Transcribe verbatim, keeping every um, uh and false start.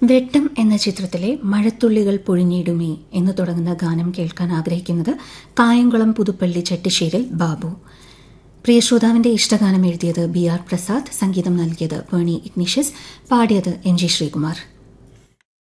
വെട്ടം എന്ന ചിത്രത്തിലെ മഴത്തുള്ളികൾ പൊഴിഞ്ഞിടുമേ എന്ന് തുടങ്ങുന്ന ഗാനം കേൾക്കാൻ ആഗ്രഹിക്കുന്നത് കായംകുളം പുതുപ്പള്ളി ചെട്ടിശ്ശേരിൽ ബാബു. പ്രിയ ശ്രോതാവിന്റെ ഇഷ്ടഗാനം എഴുതിയത് ബി ആർ പ്രസാദ്, സംഗീതം നൽകിയത് വേണി ഇഗ്നീഷ്യസ്, പാടിയത് എം ജി ശ്രീകുമാർ.